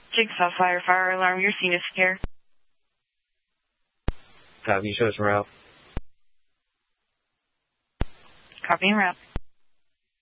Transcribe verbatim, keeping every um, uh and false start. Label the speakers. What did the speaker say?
Speaker 1: Jigsaw Fire, fire alarm, your scene is secure.
Speaker 2: Copy, show us route.
Speaker 1: Copy and route.